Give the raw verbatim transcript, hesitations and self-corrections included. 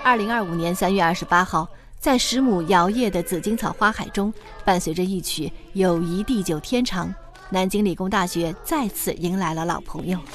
二零二五年三月二十八号，在十亩摇曳的紫荆草花海中，伴随着一曲《友谊地久天长》，南京理工大学再次迎来了老朋友。